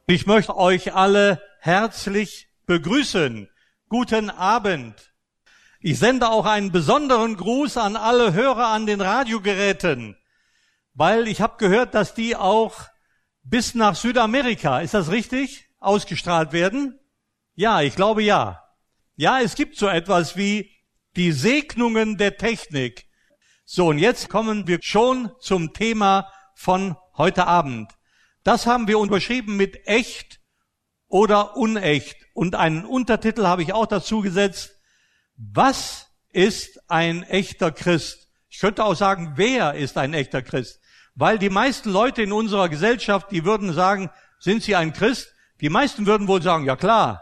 Ich möchte euch alle herzlich begrüßen. Guten Abend. Ich sende auch einen besonderen Gruß an alle Hörer an den Radiogeräten, weil ich habe gehört, dass die auch bis nach Südamerika, ist das richtig, ausgestrahlt werden? Ja, ich glaube ja. Ja, es gibt so etwas wie die Segnungen der Technik. So, und jetzt kommen wir schon zum Thema von heute Abend. Das haben wir unterschrieben mit echt oder unecht. Und einen Untertitel habe ich auch dazu gesetzt. Was ist ein echter Christ? Ich könnte auch sagen, wer ist ein echter Christ? Weil die meisten Leute in unserer Gesellschaft, die würden sagen, sind sie ein Christ? Die meisten würden wohl sagen, ja klar.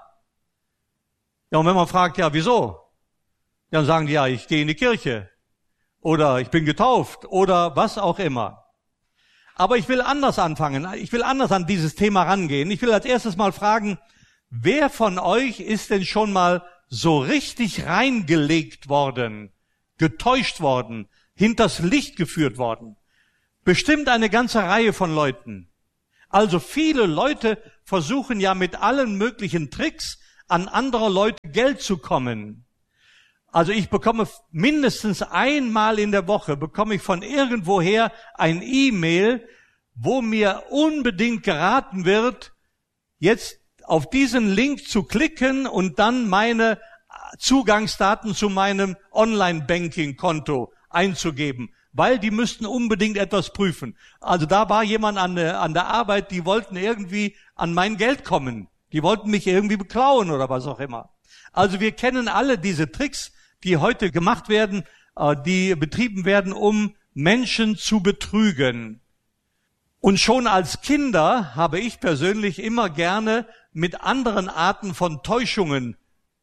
Ja, und wenn man fragt, ja wieso? Dann sagen die, ja, ich gehe in die Kirche. Oder ich bin getauft. Oder was auch immer. Aber ich will anders anfangen. Ich will anders an dieses Thema rangehen. Ich will als erstes mal fragen, wer von euch ist denn schon mal so richtig reingelegt worden, getäuscht worden, hinters Licht geführt worden? Bestimmt eine ganze Reihe von Leuten. Also viele Leute versuchen ja mit allen möglichen Tricks an andere Leute Geld zu kommen. Also ich bekomme mindestens einmal in der Woche, bekomme ich von irgendwoher ein E-Mail, wo mir unbedingt geraten wird, jetzt auf diesen Link zu klicken und dann meine Zugangsdaten zu meinem Online-Banking-Konto einzugeben, weil die müssten unbedingt etwas prüfen. Also da war jemand an der Arbeit, die wollten irgendwie an mein Geld kommen. Die wollten mich irgendwie beklauen oder was auch immer. Also wir kennen alle diese Tricks, die heute gemacht werden, die betrieben werden, um Menschen zu betrügen. Und schon als Kinder habe ich persönlich immer gerne mit anderen Arten von Täuschungen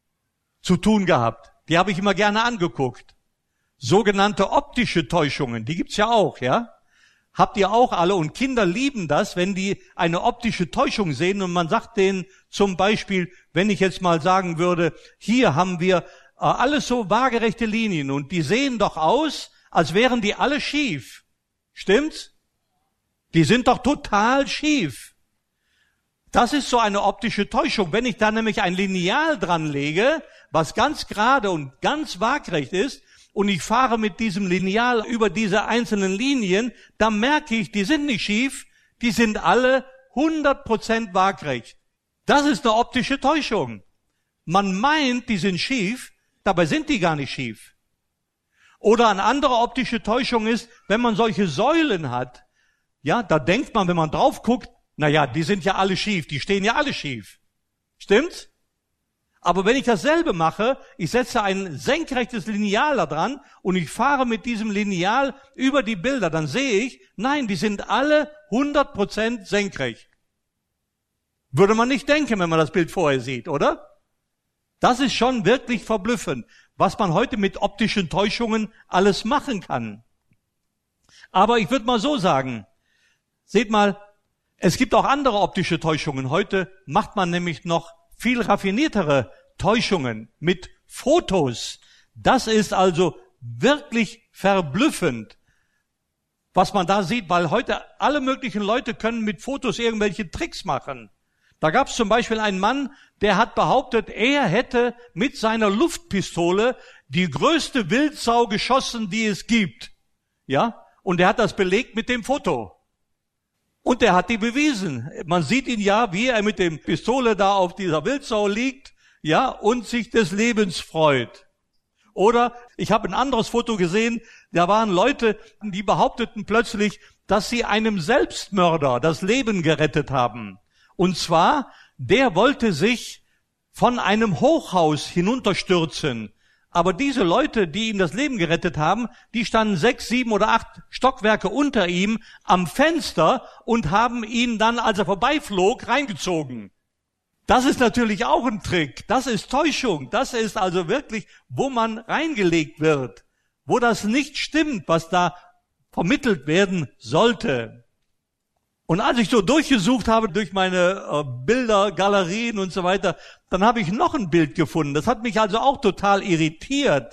zu tun gehabt. Die habe ich immer gerne angeguckt. Sogenannte optische Täuschungen, die gibt's ja auch, ja? Habt ihr auch alle, und Kinder lieben das, wenn die eine optische Täuschung sehen und man sagt denen zum Beispiel, wenn ich jetzt mal sagen würde, hier haben wir alles so waagerechte Linien und die sehen doch aus, als wären die alle schief. Stimmt's? Die sind doch total schief. Das ist so eine optische Täuschung. Wenn ich da nämlich ein Lineal dran lege, was ganz gerade und ganz waagrecht ist, und ich fahre mit diesem Lineal über diese einzelnen Linien, dann merke ich, die sind nicht schief, die sind alle 100% waagrecht. Das ist eine optische Täuschung. Man meint, die sind schief, dabei sind die gar nicht schief. Oder eine andere optische Täuschung ist, wenn man solche Säulen hat, ja, da denkt man, wenn man drauf guckt, na ja, die sind ja alle schief, die stehen ja alle schief. Stimmt's? Aber wenn ich dasselbe mache, ich setze ein senkrechtes Lineal da dran und ich fahre mit diesem Lineal über die Bilder, dann sehe ich, nein, die sind alle 100% senkrecht. Würde man nicht denken, wenn man das Bild vorher sieht, oder? Das ist schon wirklich verblüffend, was man heute mit optischen Täuschungen alles machen kann. Aber ich würde mal so sagen, seht mal, es gibt auch andere optische Täuschungen. Heute macht man nämlich noch viel raffiniertere Täuschungen mit Fotos. Das ist also wirklich verblüffend, was man da sieht, weil heute alle möglichen Leute können mit Fotos irgendwelche Tricks machen. Da gab es zum Beispiel einen Mann, der hat behauptet, er hätte mit seiner Luftpistole die größte Wildsau geschossen, die es gibt. Ja? Und er hat das belegt mit dem Foto. Und er hat die bewiesen. Man sieht ihn ja, wie er mit dem Pistole da auf dieser Wildsau liegt, ja, und sich des Lebens freut. Oder ich habe ein anderes Foto gesehen, da waren Leute, die behaupteten plötzlich, dass sie einem Selbstmörder das Leben gerettet haben. Und zwar, der wollte sich von einem Hochhaus hinunterstürzen. Aber diese Leute, die ihm das Leben gerettet haben, die standen 6, 7 oder 8 Stockwerke unter ihm am Fenster und haben ihn dann, als er vorbeiflog, reingezogen. Das ist natürlich auch ein Trick. Das ist Täuschung. Das ist also wirklich, wo man reingelegt wird, wo das nicht stimmt, was da vermittelt werden sollte. Und als ich so durchgesucht habe durch meine Bilder, Galerien und so weiter, dann habe ich noch ein Bild gefunden. Das hat mich also auch total irritiert.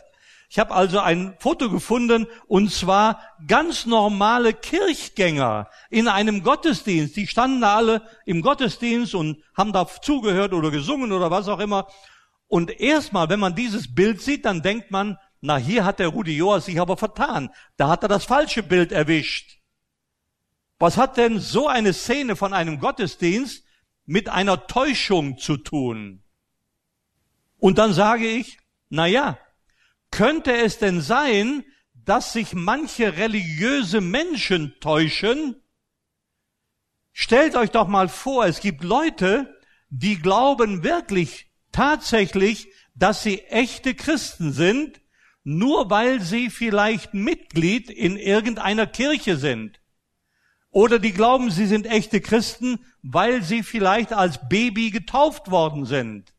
Ich habe also ein Foto gefunden, und zwar ganz normale Kirchgänger in einem Gottesdienst. Die standen da alle im Gottesdienst und haben da zugehört oder gesungen oder was auch immer. Und erstmal, wenn man dieses Bild sieht, dann denkt man, na, hier hat der Rudi Joas sich aber vertan. Da hat er das falsche Bild erwischt. Was hat denn so eine Szene von einem Gottesdienst mit einer Täuschung zu tun? Und dann sage ich, na ja, könnte es denn sein, dass sich manche religiöse Menschen täuschen? Stellt euch doch mal vor, es gibt Leute, die glauben wirklich tatsächlich, dass sie echte Christen sind, nur weil sie vielleicht Mitglied in irgendeiner Kirche sind. Oder die glauben, sie sind echte Christen, weil sie vielleicht als Baby getauft worden sind.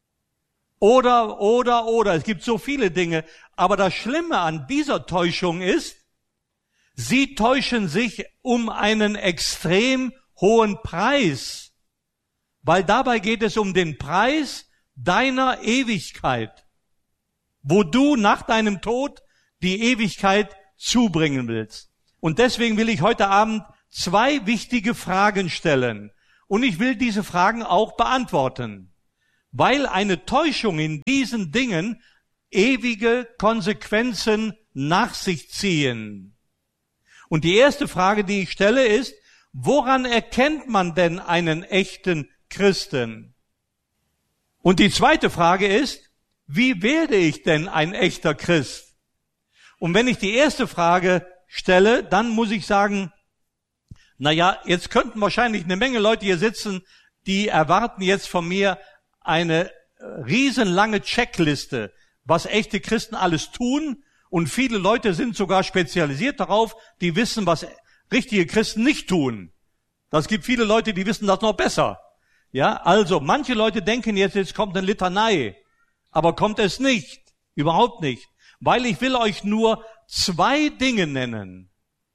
Oder. Es gibt so viele Dinge. Aber das Schlimme an dieser Täuschung ist, sie täuschen sich um einen extrem hohen Preis. Weil dabei geht es um den Preis deiner Ewigkeit, wo du nach deinem Tod die Ewigkeit zubringen willst. Und deswegen will ich heute Abend 2 wichtige Fragen stellen. Und ich will diese Fragen auch beantworten. Weil eine Täuschung in diesen Dingen ewige Konsequenzen nach sich ziehen. Und die erste Frage, die ich stelle, ist, woran erkennt man denn einen echten Christen? Und die zweite Frage ist, wie werde ich denn ein echter Christ? Und wenn ich die erste Frage stelle, dann muss ich sagen, na ja, jetzt könnten wahrscheinlich eine Menge Leute hier sitzen, die erwarten jetzt von mir eine riesenlange Checkliste, was echte Christen alles tun. Und viele Leute sind sogar spezialisiert darauf, die wissen, was richtige Christen nicht tun. Das gibt viele Leute, die wissen das noch besser. Ja, also manche Leute denken jetzt kommt eine Litanei. Aber kommt es nicht. Überhaupt nicht. Weil ich will euch nur 2 Dinge nennen,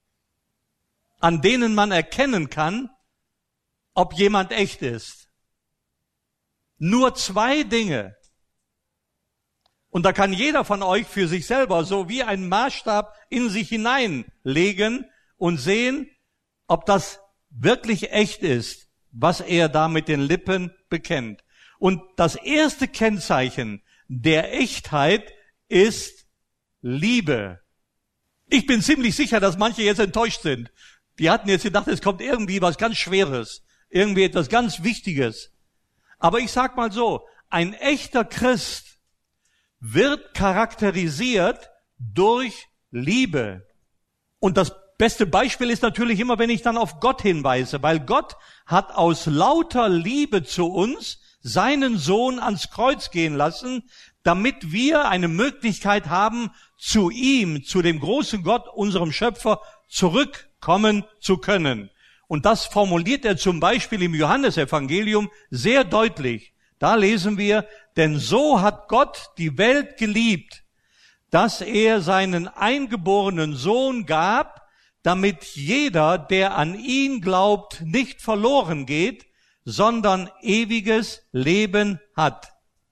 an denen man erkennen kann, ob jemand echt ist. Nur 2 Dinge. Und da kann jeder von euch für sich selber so wie einen Maßstab in sich hineinlegen und sehen, ob das wirklich echt ist, was er da mit den Lippen bekennt. Und das erste Kennzeichen der Echtheit ist Liebe. Ich bin ziemlich sicher, dass manche jetzt enttäuscht sind. Die hatten jetzt gedacht, es kommt irgendwie was ganz Schweres, irgendwie etwas ganz Wichtiges. Aber ich sag mal so, ein echter Christ wird charakterisiert durch Liebe. Und das beste Beispiel ist natürlich immer, wenn ich dann auf Gott hinweise, weil Gott hat aus lauter Liebe zu uns seinen Sohn ans Kreuz gehen lassen, damit wir eine Möglichkeit haben, zu ihm, zu dem großen Gott, unserem Schöpfer, zurückkommen zu können. Und das formuliert er zum Beispiel im Johannesevangelium sehr deutlich. Da lesen wir, denn so hat Gott die Welt geliebt, dass er seinen eingeborenen Sohn gab, damit jeder, der an ihn glaubt, nicht verloren geht, sondern ewiges Leben hat.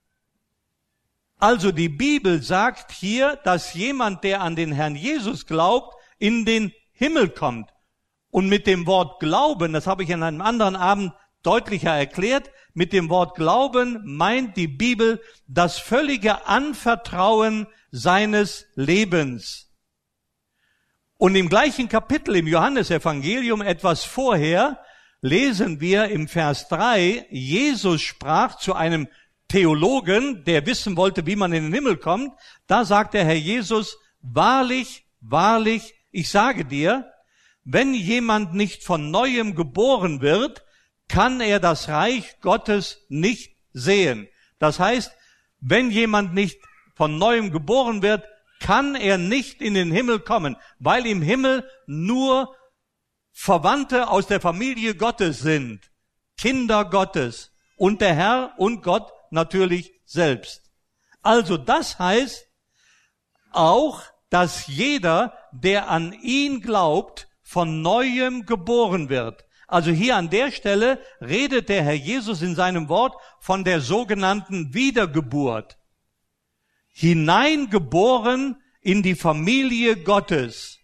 Also die Bibel sagt hier, dass jemand, der an den Herrn Jesus glaubt, in den Himmel kommt. Und mit dem Wort Glauben, das habe ich in einem anderen Abend deutlicher erklärt, mit dem Wort Glauben meint die Bibel das völlige Anvertrauen seines Lebens. Und im gleichen Kapitel im Johannesevangelium etwas vorher lesen wir im Vers 3, Jesus sprach zu einem Theologen, der wissen wollte, wie man in den Himmel kommt. Da sagt der Herr Jesus, wahrlich, wahrlich, ich sage dir, wenn jemand nicht von Neuem geboren wird, kann er das Reich Gottes nicht sehen. Das heißt, wenn jemand nicht von Neuem geboren wird, kann er nicht in den Himmel kommen, weil im Himmel nur Verwandte aus der Familie Gottes sind, Kinder Gottes und der Herr und Gott natürlich selbst. Also das heißt auch, dass jeder, der an ihn glaubt, von Neuem geboren wird. Also hier an der Stelle redet der Herr Jesus in seinem Wort von der sogenannten Wiedergeburt. hineingeboren in die Familie Gottes.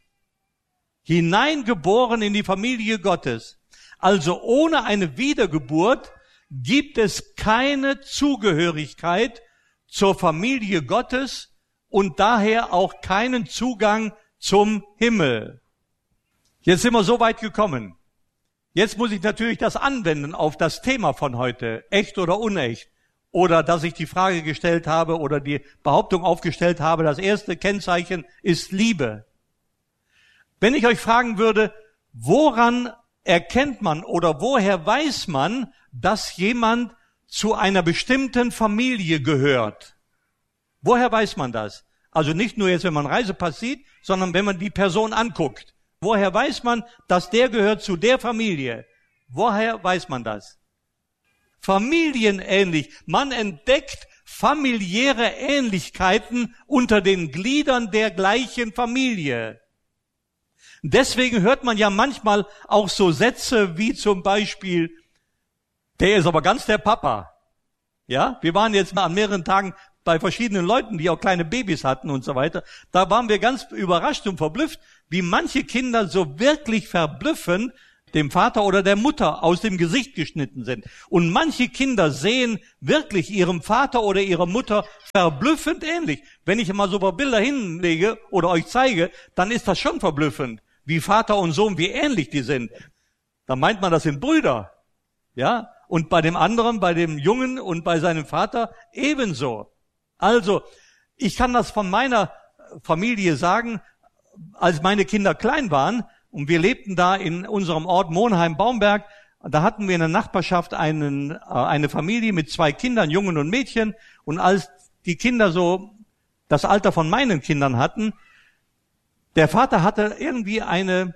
Hineingeboren in die Familie Gottes. Also ohne eine Wiedergeburt gibt es keine Zugehörigkeit zur Familie Gottes und daher auch keinen Zugang zum Himmel. Jetzt sind wir so weit gekommen. Jetzt muss ich natürlich das anwenden auf das Thema von heute, echt oder unecht. Oder dass ich die Frage gestellt habe oder die Behauptung aufgestellt habe, das erste Kennzeichen ist Liebe. Wenn ich euch fragen würde, woran erkennt man oder woher weiß man, dass jemand zu einer bestimmten Familie gehört? Woher weiß man das? Also nicht nur jetzt, wenn man Reisepass sieht, sondern wenn man die Person anguckt. Woher weiß man, dass der gehört zu der Familie? Woher weiß man das? Familienähnlich. Man entdeckt familiäre Ähnlichkeiten unter den Gliedern der gleichen Familie. Deswegen hört man ja manchmal auch so Sätze wie zum Beispiel, der ist aber ganz der Papa. Ja, wir waren jetzt mal an mehreren Tagen bei verschiedenen Leuten, die auch kleine Babys hatten und so weiter. Da waren wir ganz überrascht und verblüfft, wie manche Kinder so wirklich verblüffend dem Vater oder der Mutter aus dem Gesicht geschnitten sind. Und manche Kinder sehen wirklich ihrem Vater oder ihrer Mutter verblüffend ähnlich. Wenn ich mal so ein paar Bilder hinlege oder euch zeige, dann ist das schon verblüffend, wie Vater und Sohn, wie ähnlich die sind. Da meint man, das sind Brüder. Ja? Und bei dem anderen, bei dem Jungen und bei seinem Vater ebenso. Also, ich kann das von meiner Familie sagen, als meine Kinder klein waren, und wir lebten da in unserem Ort Monheim-Baumberg. Da hatten wir in der Nachbarschaft eine Familie mit 2 Kindern, Jungen und Mädchen. Und als die Kinder so das Alter von meinen Kindern hatten, der Vater hatte irgendwie eine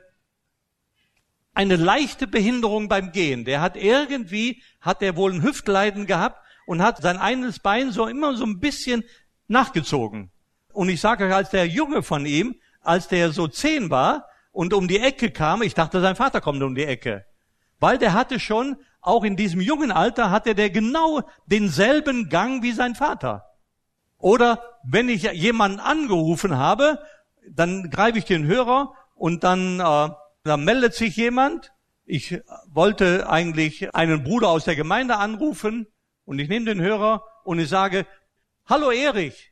leichte Behinderung beim Gehen. Der hat wohl ein Hüftleiden gehabt und hat sein eines Bein so immer so ein bisschen nachgezogen. Und ich sage euch, als der Junge von ihm, als der so 10 war, und um die Ecke kam, ich dachte, sein Vater kommt um die Ecke. Weil der hatte schon, auch in diesem jungen Alter, hatte der genau denselben Gang wie sein Vater. Oder wenn ich jemanden angerufen habe, dann greife ich den Hörer und dann meldet sich jemand. Ich wollte eigentlich einen Bruder aus der Gemeinde anrufen und ich nehme den Hörer und ich sage, hallo Erich.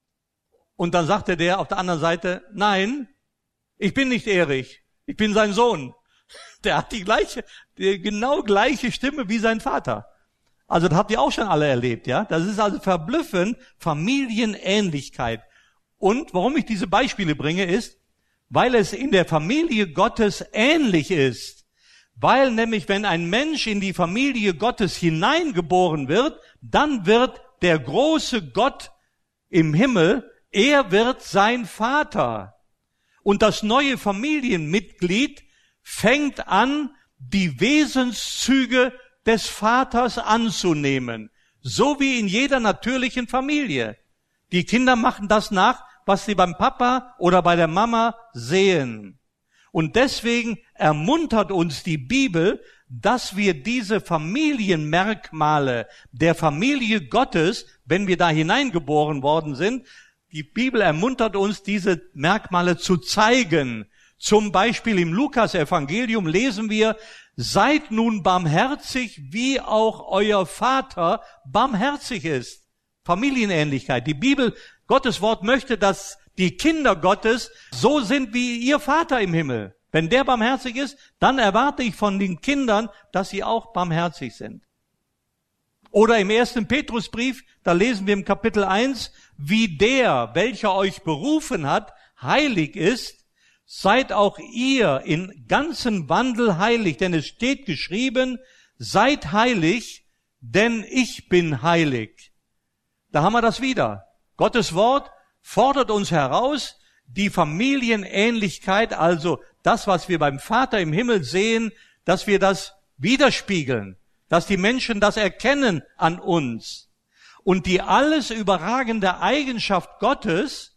Und dann sagte der auf der anderen Seite, nein, ich bin nicht Erich, ich bin sein Sohn. Der hat die genau gleiche Stimme wie sein Vater. Also das habt ihr auch schon alle erlebt, ja? Das ist also verblüffend, Familienähnlichkeit. Und warum ich diese Beispiele bringe, ist, weil es in der Familie Gottes ähnlich ist. Weil nämlich, wenn ein Mensch in die Familie Gottes hineingeboren wird, dann wird der große Gott im Himmel, er wird sein Vater. Und das neue Familienmitglied fängt an, die Wesenszüge des Vaters anzunehmen. So wie in jeder natürlichen Familie. Die Kinder machen das nach, was sie beim Papa oder bei der Mama sehen. Und deswegen ermuntert uns die Bibel, dass wir diese Familienmerkmale der Familie Gottes, wenn wir da hineingeboren worden sind, die Bibel ermuntert uns, diese Merkmale zu zeigen. Zum Beispiel im Lukas-Evangelium lesen wir, seid nun barmherzig, wie auch euer Vater barmherzig ist. Familienähnlichkeit. Die Bibel, Gottes Wort möchte, dass die Kinder Gottes so sind wie ihr Vater im Himmel. Wenn der barmherzig ist, dann erwarte ich von den Kindern, dass sie auch barmherzig sind. Oder im 1. Petrusbrief, da lesen wir im Kapitel 1, wie der, welcher euch berufen hat, heilig ist, seid auch ihr in ganzen Wandel heilig, denn es steht geschrieben, seid heilig, denn ich bin heilig. Da haben wir das wieder. Gottes Wort fordert uns heraus, die Familienähnlichkeit, also das, was wir beim Vater im Himmel sehen, dass wir das widerspiegeln, dass die Menschen das erkennen an uns. Und die alles überragende Eigenschaft Gottes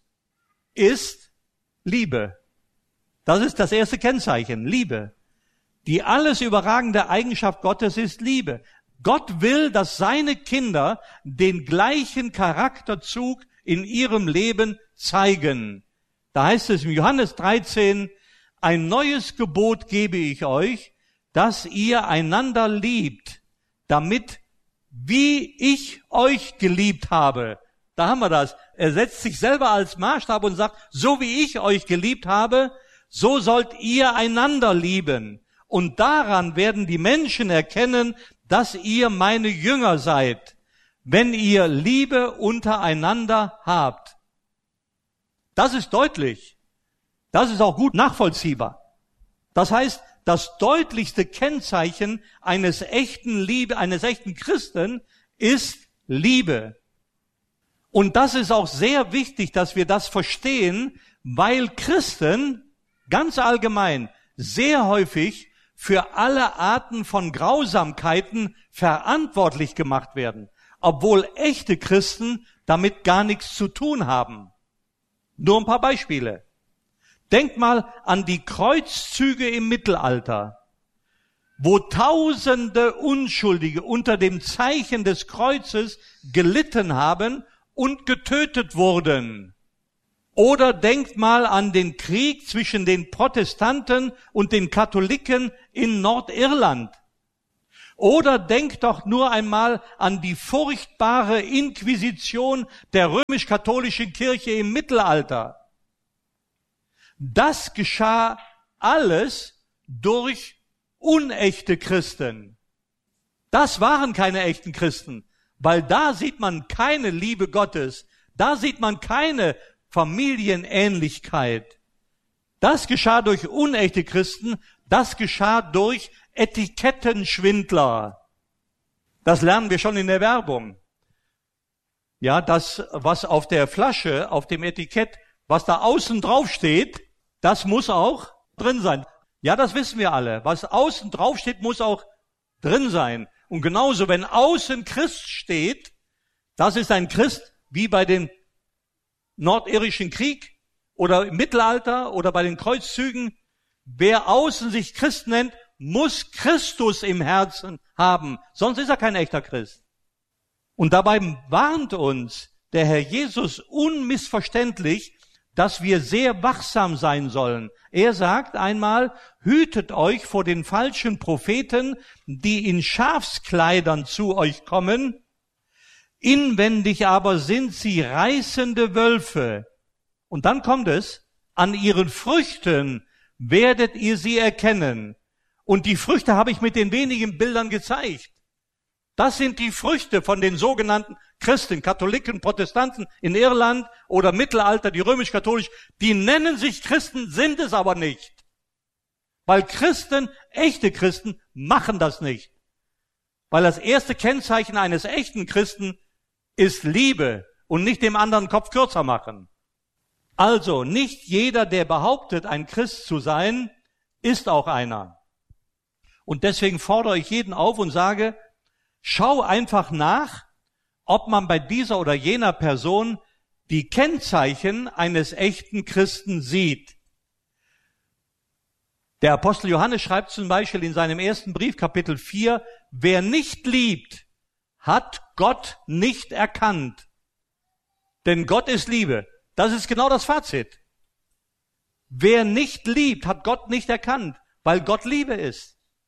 ist Liebe. Das ist das erste Kennzeichen, Liebe. Die alles überragende Eigenschaft Gottes ist Liebe. Gott will, dass seine Kinder den gleichen Charakterzug in ihrem Leben zeigen. Da heißt es im Johannes 13, ein neues Gebot gebe ich euch, dass ihr einander liebt, damit, wie ich euch geliebt habe. Da haben wir das. Er setzt sich selber als Maßstab und sagt, so wie ich euch geliebt habe, so sollt ihr einander lieben. Und daran werden die Menschen erkennen, dass ihr meine Jünger seid, wenn ihr Liebe untereinander habt. Das ist deutlich. Das ist auch gut nachvollziehbar. Das heißt, das deutlichste Kennzeichen eines echten Christen ist Liebe. Und das ist auch sehr wichtig, dass wir das verstehen, weil Christen ganz allgemein sehr häufig für alle Arten von Grausamkeiten verantwortlich gemacht werden, obwohl echte Christen damit gar nichts zu tun haben. Nur ein paar Beispiele. Denkt mal an die Kreuzzüge im Mittelalter, wo Tausende Unschuldige unter dem Zeichen des Kreuzes gelitten haben und getötet wurden. Oder denkt mal an den Krieg zwischen den Protestanten und den Katholiken in Nordirland. Oder denkt doch nur einmal an die furchtbare Inquisition der römisch-katholischen Kirche im Mittelalter. Das geschah alles durch unechte Christen. Das waren keine echten Christen, weil da sieht man keine Liebe Gottes, da sieht man keine Familienähnlichkeit. Das geschah durch unechte Christen, das geschah durch Etikettenschwindler. Das lernen wir schon in der Werbung. Ja, das, was auf der Flasche, auf dem Etikett, was da außen drauf steht, das muss auch drin sein. Ja, das wissen wir alle. Was außen drauf steht, muss auch drin sein. Und genauso, wenn außen Christ steht, das ist ein Christ, wie bei dem nordirischen Krieg oder im Mittelalter oder bei den Kreuzzügen. Wer außen sich Christ nennt, muss Christus im Herzen haben, sonst ist er kein echter Christ. Und dabei warnt uns der Herr Jesus unmissverständlich, dass wir sehr wachsam sein sollen. Er sagt einmal, hütet euch vor den falschen Propheten, die in Schafskleidern zu euch kommen, inwendig aber sind sie reißende Wölfe. Und dann kommt es, an ihren Früchten werdet ihr sie erkennen. Und die Früchte habe ich mit den wenigen Bildern gezeigt. Das sind die Früchte von den sogenannten Christen, Katholiken, Protestanten in Irland oder Mittelalter, die römisch-katholisch, die nennen sich Christen, sind es aber nicht. Weil Christen, echte Christen, machen das nicht. Weil das erste Kennzeichen eines echten Christen ist Liebe und nicht dem anderen Kopf kürzer machen. Also, nicht jeder, der behauptet, ein Christ zu sein, ist auch einer. Und deswegen fordere ich jeden auf und sage, schau einfach nach, ob man bei dieser oder jener Person die Kennzeichen eines echten Christen sieht. Der Apostel Johannes schreibt zum Beispiel in seinem ersten Brief, Kapitel 4, wer nicht liebt, hat Gott nicht erkannt. Denn Gott ist Liebe. Das ist genau das Fazit. Wer nicht liebt, hat Gott nicht erkannt, weil Gott Liebe ist.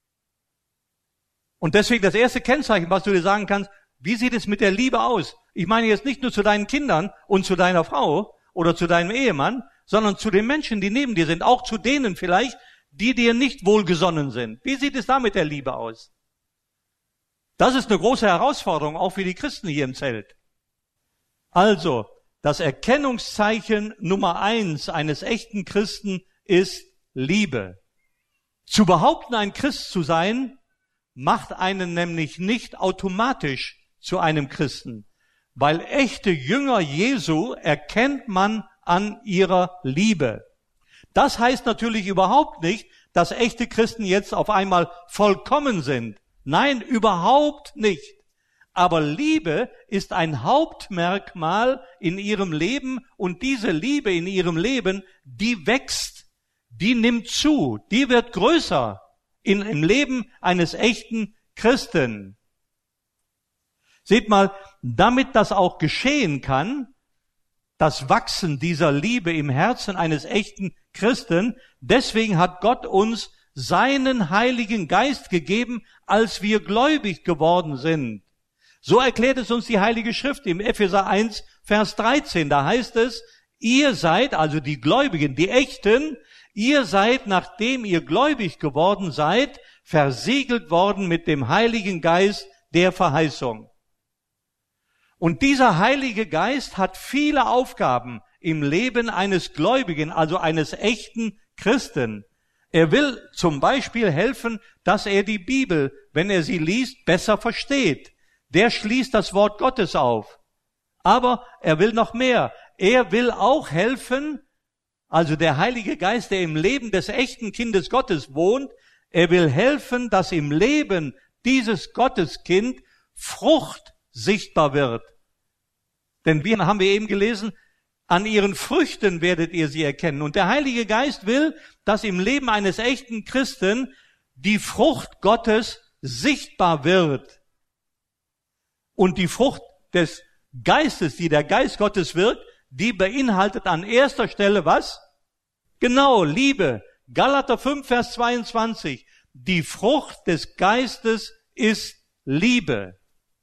Und deswegen das erste Kennzeichen, was du dir sagen kannst, wie sieht es mit der Liebe aus? Ich meine jetzt nicht nur zu deinen Kindern und zu deiner Frau oder zu deinem Ehemann, sondern zu den Menschen, die neben dir sind, auch zu denen vielleicht, die dir nicht wohlgesonnen sind. Wie sieht es da mit der Liebe aus? Das ist eine große Herausforderung, auch für die Christen hier im Zelt. Also, das Erkennungszeichen Nummer 1 eines echten Christen ist Liebe. Zu behaupten, ein Christ zu sein, macht einen nämlich nicht automatisch zu einem Christen, weil echte Jünger Jesu erkennt man an ihrer Liebe. Das heißt natürlich überhaupt nicht, dass echte Christen jetzt auf einmal vollkommen sind. Nein, überhaupt nicht. Aber Liebe ist ein Hauptmerkmal in ihrem Leben und diese Liebe in ihrem Leben, die wächst, die nimmt zu, die wird größer im Leben eines echten Christen. Seht mal, damit das auch geschehen kann, das Wachsen dieser Liebe im Herzen eines echten Christen. Deswegen hat Gott uns seinen Heiligen Geist gegeben, als wir gläubig geworden sind. So erklärt es uns die Heilige Schrift im Epheser 1, Vers 13. Da heißt es, ihr seid, also die Gläubigen, die Echten, ihr seid, nachdem ihr gläubig geworden seid, versiegelt worden mit dem Heiligen Geist der Verheißung. Und dieser Heilige Geist hat viele Aufgaben im Leben eines Gläubigen, also eines echten Christen. Er will zum Beispiel helfen, dass er die Bibel, wenn er sie liest, besser versteht. Der schließt das Wort Gottes auf. Aber er will noch mehr. Er will auch helfen, also der Heilige Geist, der im Leben des echten Kindes Gottes wohnt, er will helfen, dass im Leben dieses Gotteskind Frucht sichtbar wird. Denn haben wir eben gelesen, an ihren Früchten werdet ihr sie erkennen. Und der Heilige Geist will, dass im Leben eines echten Christen die Frucht Gottes sichtbar wird. Und die Frucht des Geistes, die der Geist Gottes wirkt, die beinhaltet an erster Stelle was? Genau, Liebe. Galater 5, Vers 22. Die Frucht des Geistes ist Liebe.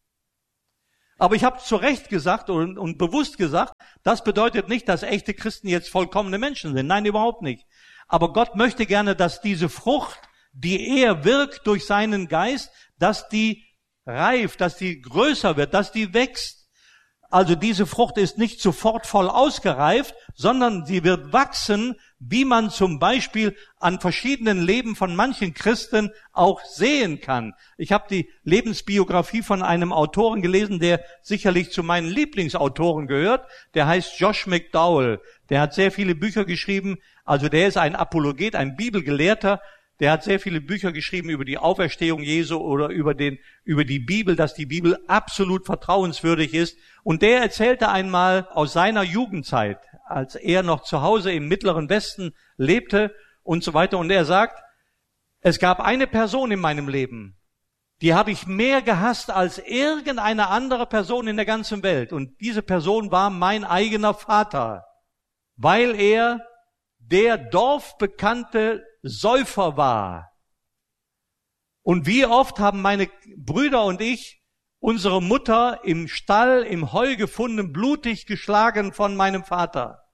Aber ich habe zu Recht gesagt und bewusst gesagt, das bedeutet nicht, dass echte Christen jetzt vollkommene Menschen sind. Nein, überhaupt nicht. Aber Gott möchte gerne, dass diese Frucht, die er wirkt durch seinen Geist, dass die reift, dass die größer wird, dass die wächst. Also diese Frucht ist nicht sofort voll ausgereift, sondern sie wird wachsen, wie man zum Beispiel an verschiedenen Leben von manchen Christen auch sehen kann. Ich habe die Lebensbiografie von einem Autoren gelesen, der sicherlich zu meinen Lieblingsautoren gehört. Der heißt Josh McDowell. Der hat sehr viele Bücher geschrieben. Also der ist ein Apologet, ein Bibelgelehrter. Der hat sehr viele Bücher geschrieben über die Auferstehung Jesu oder über die Bibel, dass die Bibel absolut vertrauenswürdig ist. Und der erzählte einmal aus seiner Jugendzeit, als er noch zu Hause im Mittleren Westen lebte und so weiter. Und er sagt, es gab eine Person in meinem Leben, die habe ich mehr gehasst als irgendeine andere Person in der ganzen Welt. Und diese Person war mein eigener Vater, weil er der dorfbekannte Säufer war. Und wie oft haben meine Brüder und ich unsere Mutter im Stall, im Heu gefunden, blutig geschlagen von meinem Vater.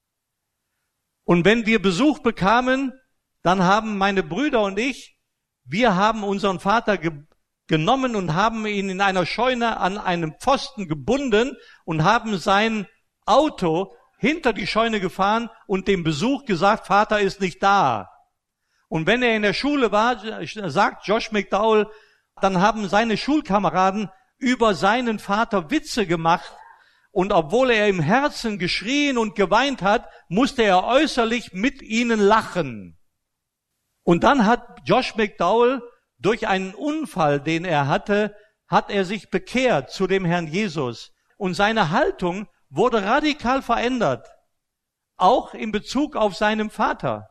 Und wenn wir Besuch bekamen, dann haben meine Brüder und ich, wir haben unseren Vater genommen und haben ihn in einer Scheune an einem Pfosten gebunden und haben sein Auto hinter die Scheune gefahren und dem Besuch gesagt, Vater ist nicht da. Und wenn er in der Schule war, sagt Josh McDowell, dann haben seine Schulkameraden über seinen Vater Witze gemacht. Und obwohl er im Herzen geschrien und geweint hat, musste er äußerlich mit ihnen lachen. Und dann hat Josh McDowell durch einen Unfall, den er hatte, hat er sich bekehrt zu dem Herrn Jesus. Und seine Haltung wurde radikal verändert. Auch in Bezug auf seinen Vater.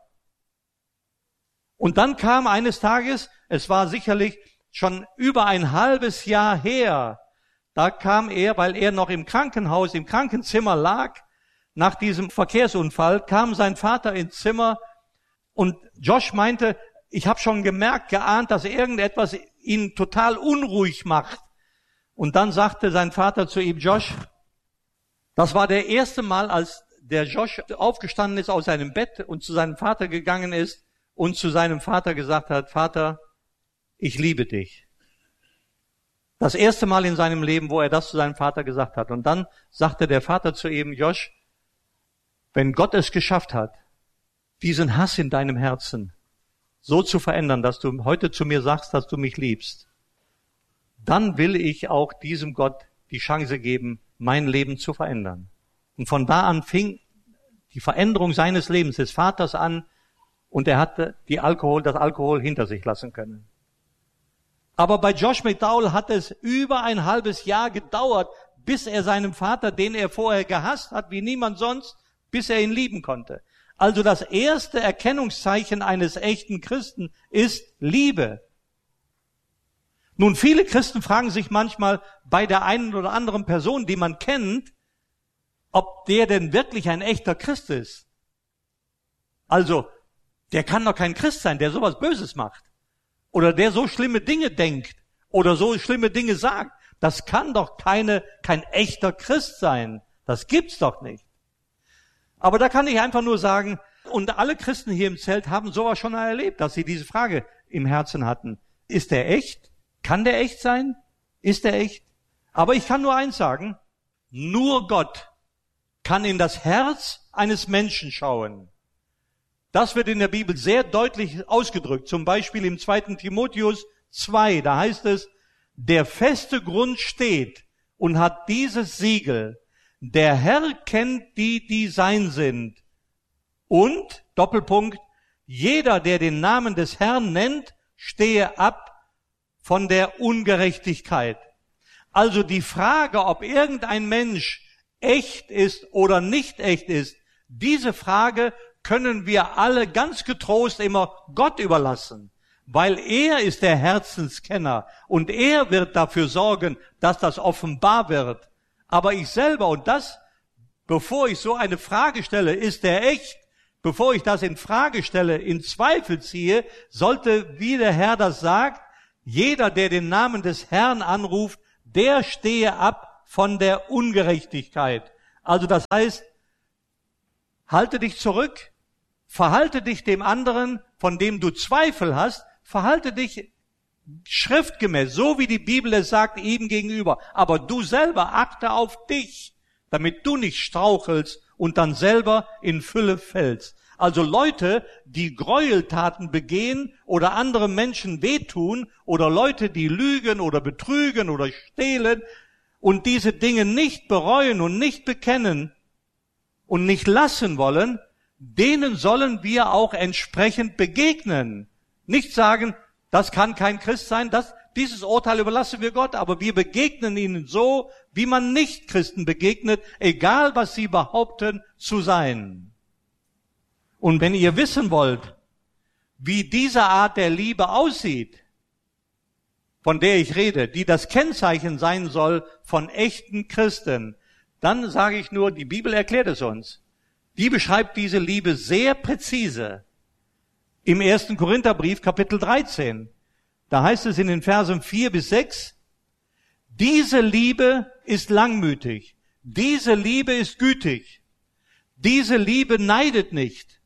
Und dann kam eines Tages, es war sicherlich schon über ein halbes Jahr her, da kam er, weil er noch im Krankenhaus, im Krankenzimmer lag, nach diesem Verkehrsunfall, kam sein Vater ins Zimmer und Josh meinte, ich habe schon geahnt, dass irgendetwas ihn total unruhig macht. Und dann sagte sein Vater zu ihm, Josh, das war der erste Mal, als der Josh aufgestanden ist aus seinem Bett und zu seinem Vater gegangen ist, und zu seinem Vater gesagt hat, Vater, ich liebe dich. Das erste Mal in seinem Leben, wo er das zu seinem Vater gesagt hat. Und dann sagte der Vater zu ihm, Josh, wenn Gott es geschafft hat, diesen Hass in deinem Herzen so zu verändern, dass du heute zu mir sagst, dass du mich liebst, dann will ich auch diesem Gott die Chance geben, mein Leben zu verändern. Und von da an fing die Veränderung seines Lebens des Vaters an, und er hatte das Alkohol hinter sich lassen können. Aber bei Josh McDowell hat es über ein halbes Jahr gedauert, bis er seinem Vater, den er vorher gehasst hat, wie niemand sonst, bis er ihn lieben konnte. Also das erste Erkennungszeichen eines echten Christen ist Liebe. Nun, viele Christen fragen sich manchmal bei der einen oder anderen Person, die man kennt, ob der denn wirklich ein echter Christ ist. Also, der kann doch kein Christ sein, der sowas Böses macht. Oder der so schlimme Dinge denkt. Oder so schlimme Dinge sagt. Das kann doch kein echter Christ sein. Das gibt's doch nicht. Aber da kann ich einfach nur sagen, und alle Christen hier im Zelt haben sowas schon erlebt, dass sie diese Frage im Herzen hatten. Ist der echt? Kann der echt sein? Ist der echt? Aber ich kann nur eins sagen, nur Gott kann in das Herz eines Menschen schauen. Das wird in der Bibel sehr deutlich ausgedrückt, zum Beispiel im 2. Timotheus 2, da heißt es, der feste Grund steht und hat dieses Siegel, der Herr kennt die, die sein sind. Und, Doppelpunkt, jeder, der den Namen des Herrn nennt, stehe ab von der Ungerechtigkeit. Also die Frage, ob irgendein Mensch echt ist oder nicht echt ist, diese Frage können wir alle ganz getrost immer Gott überlassen, weil er ist der Herzenskenner und er wird dafür sorgen, dass das offenbar wird. Aber ich selber, und das, bevor ich so eine Frage stelle, ist der echt, bevor ich das in Frage stelle, in Zweifel ziehe, sollte, wie der Herr das sagt, jeder, der den Namen des Herrn anruft, der stehe ab von der Ungerechtigkeit. Also das heißt, halte dich zurück, verhalte dich dem anderen, von dem du Zweifel hast, verhalte dich schriftgemäß, so wie die Bibel es sagt, ihm gegenüber. Aber du selber achte auf dich, damit du nicht strauchelst und dann selber in Fülle fällst. Also Leute, die Gräueltaten begehen oder andere Menschen wehtun oder Leute, die lügen oder betrügen oder stehlen und diese Dinge nicht bereuen und nicht bekennen und nicht lassen wollen, denen sollen wir auch entsprechend begegnen. Nicht sagen, das kann kein Christ sein, dieses Urteil überlassen wir Gott, aber wir begegnen ihnen so, wie man Nicht-Christen begegnet, egal was sie behaupten zu sein. Und wenn ihr wissen wollt, wie diese Art der Liebe aussieht, von der ich rede, die das Kennzeichen sein soll von echten Christen, dann sage ich nur, die Bibel erklärt es uns. Die beschreibt diese Liebe sehr präzise. Im 1. Korintherbrief, Kapitel 13, da heißt es in den Versen 4 bis 6, diese Liebe ist langmütig, diese Liebe ist gütig, diese Liebe neidet nicht,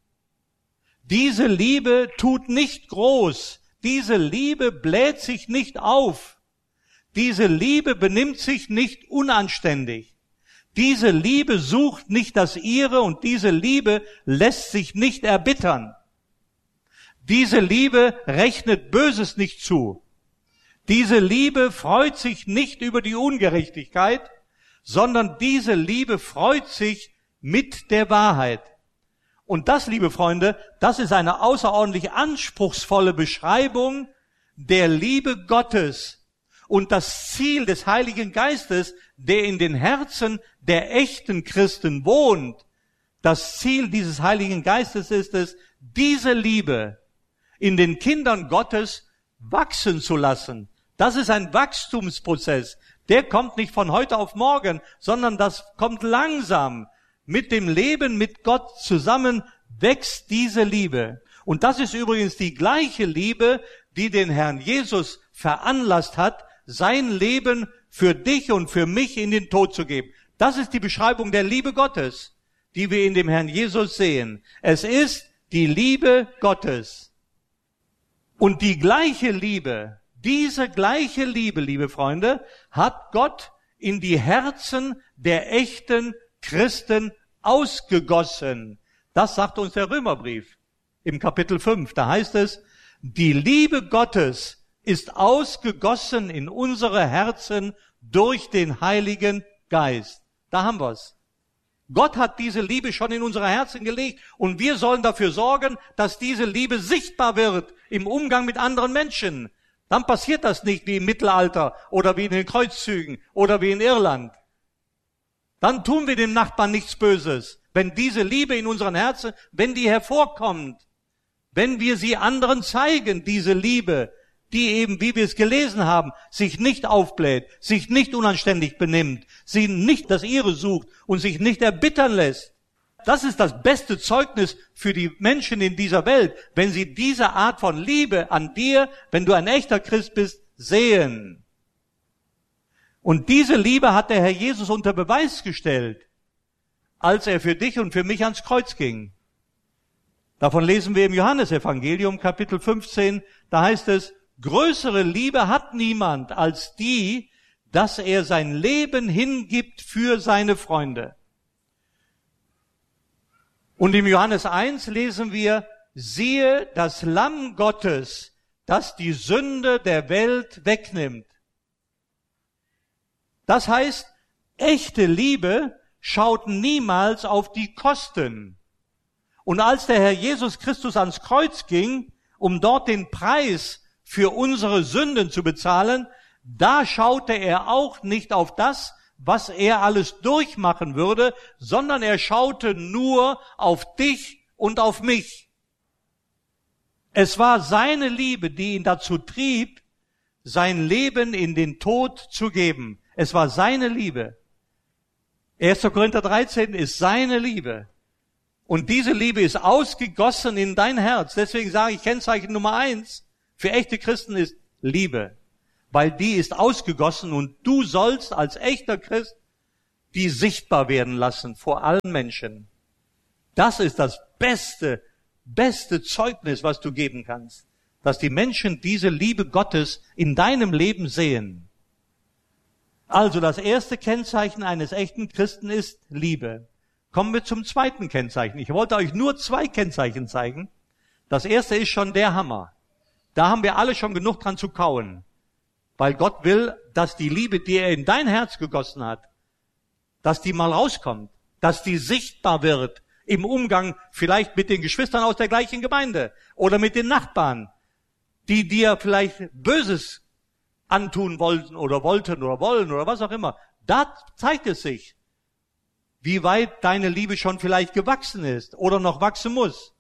diese Liebe tut nicht groß, diese Liebe bläht sich nicht auf, diese Liebe benimmt sich nicht unanständig, diese Liebe sucht nicht das Ihre und diese Liebe lässt sich nicht erbittern. Diese Liebe rechnet Böses nicht zu. Diese Liebe freut sich nicht über die Ungerechtigkeit, sondern diese Liebe freut sich mit der Wahrheit. Und das, liebe Freunde, das ist eine außerordentlich anspruchsvolle Beschreibung der Liebe Gottes und das Ziel des Heiligen Geistes, der in den Herzen der echten Christen wohnt. Das Ziel dieses Heiligen Geistes ist es, diese Liebe in den Kindern Gottes wachsen zu lassen. Das ist ein Wachstumsprozess. Der kommt nicht von heute auf morgen, sondern das kommt langsam. Mit dem Leben mit Gott zusammen wächst diese Liebe. Und das ist übrigens die gleiche Liebe, die den Herrn Jesus veranlasst hat, sein Leben für dich und für mich in den Tod zu geben. Das ist die Beschreibung der Liebe Gottes, die wir in dem Herrn Jesus sehen. Es ist die Liebe Gottes. Und die gleiche Liebe, diese gleiche Liebe, liebe Freunde, hat Gott in die Herzen der echten Christen ausgegossen. Das sagt uns der Römerbrief im Kapitel 5. Da heißt es, die Liebe Gottes ist ausgegossen in unsere Herzen durch den Heiligen Geist. Da haben wir's. Gott hat diese Liebe schon in unsere Herzen gelegt und wir sollen dafür sorgen, dass diese Liebe sichtbar wird im Umgang mit anderen Menschen. Dann passiert das nicht wie im Mittelalter oder wie in den Kreuzzügen oder wie in Irland. Dann tun wir dem Nachbarn nichts Böses, wenn diese Liebe in unseren Herzen, wenn die hervorkommt, wenn wir sie anderen zeigen, diese Liebe, die eben, wie wir es gelesen haben, sich nicht aufbläht, sich nicht unanständig benimmt, sie nicht das Ihre sucht und sich nicht erbittern lässt. Das ist das beste Zeugnis für die Menschen in dieser Welt, wenn sie diese Art von Liebe an dir, wenn du ein echter Christ bist, sehen. Und diese Liebe hat der Herr Jesus unter Beweis gestellt, als er für dich und für mich ans Kreuz ging. Davon lesen wir im Johannesevangelium, Kapitel 15, da heißt es, größere Liebe hat niemand als die, dass er sein Leben hingibt für seine Freunde. Und im Johannes 1 lesen wir, siehe das Lamm Gottes, das die Sünde der Welt wegnimmt. Das heißt, echte Liebe schaut niemals auf die Kosten. Und als der Herr Jesus Christus ans Kreuz ging, um dort den Preis für unsere Sünden zu bezahlen, da schaute er auch nicht auf das, was er alles durchmachen würde, sondern er schaute nur auf dich und auf mich. Es war seine Liebe, die ihn dazu trieb, sein Leben in den Tod zu geben. Es war seine Liebe. 1. Korinther 13 ist seine Liebe. Und diese Liebe ist ausgegossen in dein Herz. Deswegen sage ich, Kennzeichen Nummer 1 für echte Christen ist Liebe. Weil die ist ausgegossen und du sollst als echter Christ die sichtbar werden lassen vor allen Menschen. Das ist das beste Zeugnis, was du geben kannst. Dass die Menschen diese Liebe Gottes in deinem Leben sehen. Also das erste Kennzeichen eines echten Christen ist Liebe. Kommen wir zum zweiten Kennzeichen. Ich wollte euch nur 2 Kennzeichen zeigen. Das erste ist schon der Hammer. Da haben wir alle schon genug dran zu kauen. Weil Gott will, dass die Liebe, die er in dein Herz gegossen hat, dass die mal rauskommt, dass die sichtbar wird im Umgang vielleicht mit den Geschwistern aus der gleichen Gemeinde oder mit den Nachbarn, die dir vielleicht Böses antun wollten oder wollen oder was auch immer. Da zeigt es sich, wie weit deine Liebe schon vielleicht gewachsen ist oder noch wachsen muss.